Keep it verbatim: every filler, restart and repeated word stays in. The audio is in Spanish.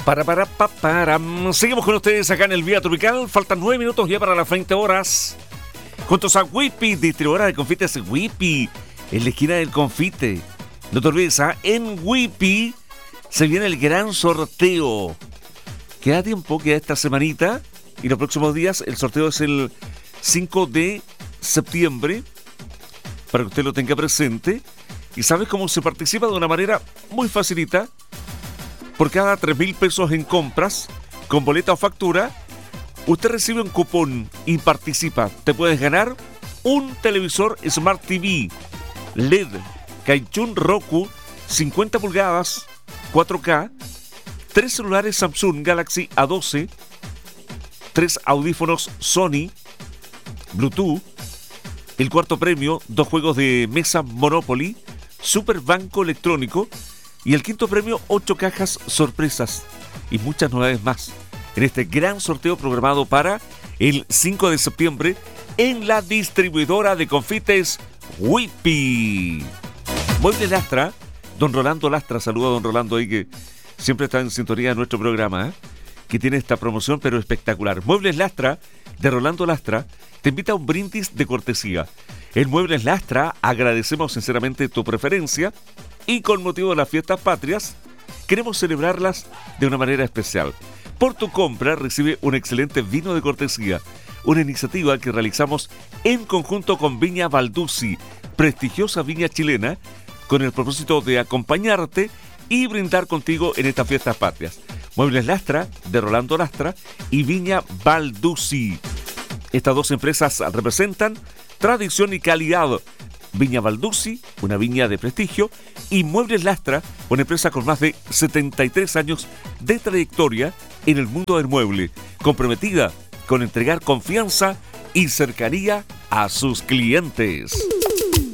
Para, para, para, para. Seguimos con ustedes acá en el Vía Tropical. Faltan nueve minutos ya para las veinte horas. Juntos a Whippy, distribuidora de confites Whippy, en la esquina del confite. No te olvides, ¿ah? En Whippy se viene el gran sorteo. Queda tiempo, queda esta semanita. Y los próximos días, el sorteo es el cinco de septiembre. Para que usted lo tenga presente. Y sabes cómo se participa de una manera muy facilita. Por cada tres mil pesos en compras, con boleta o factura, usted recibe un cupón y participa. Te puedes ganar un televisor Smart T V L E D Kaichun Roku cincuenta pulgadas cuatro K, tres celulares Samsung Galaxy A doce, tres audífonos Sony Bluetooth, el cuarto premio, dos juegos de mesa Monopoly, Super Banco Electrónico, y el quinto premio, ocho cajas sorpresas y muchas novedades más en este gran sorteo programado para el cinco de septiembre en la distribuidora de confites Whippy. Muebles Lastra, don Rolando Lastra, saluda a don Rolando ahí que siempre está en sintonía de nuestro programa, ¿eh? Que tiene esta promoción pero espectacular. Muebles Lastra, de Rolando Lastra, te invita a un brindis de cortesía. En Muebles Lastra agradecemos sinceramente tu preferencia y con motivo de las fiestas patrias queremos celebrarlas de una manera especial. Por tu compra recibe un excelente vino de cortesía, una iniciativa que realizamos en conjunto con Viña Balduzzi, prestigiosa viña chilena, con el propósito de acompañarte y brindar contigo en estas fiestas patrias. Muebles Lastra, de Rolando Lastra, y Viña Balduzzi. Estas dos empresas representan tradición y calidad. Viña Balduzzi, una viña de prestigio, y Muebles Lastra, una empresa con más de setenta y tres años de trayectoria en el mundo del mueble, comprometida con entregar confianza y cercanía a sus clientes.